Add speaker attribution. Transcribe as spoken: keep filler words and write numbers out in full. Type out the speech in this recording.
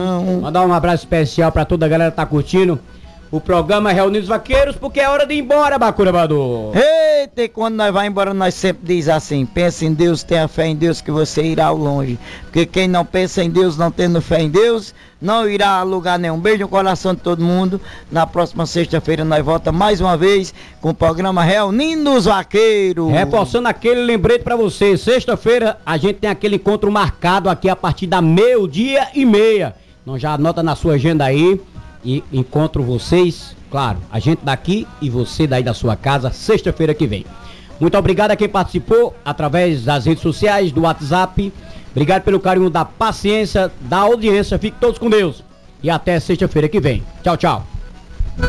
Speaker 1: Mandar um abraço especial pra toda a galera que tá curtindo o programa Reunidos Vaqueiros, porque é hora de ir embora, Bacurabador.
Speaker 2: Eita, e quando nós vamos embora, nós sempre diz assim: pensa em Deus, tenha fé em Deus, que você irá ao longe. Porque quem não pensa em Deus, não tendo fé em Deus, não irá a lugar nenhum. Beijo no coração de todo mundo. Na próxima sexta-feira nós voltamos mais uma vez com o programa Reunindo os Vaqueiros.
Speaker 1: Reforçando aquele lembrete pra você, sexta-feira a gente tem aquele encontro marcado aqui a partir da meio-dia e meia. Então já anota na sua agenda aí e encontro vocês, claro, a gente daqui e você daí da sua casa, sexta-feira que vem. Muito obrigado a quem participou através das redes sociais, do WhatsApp. Obrigado pelo carinho da paciência, da audiência. Fiquem todos com Deus. E até sexta-feira que vem. Tchau, tchau.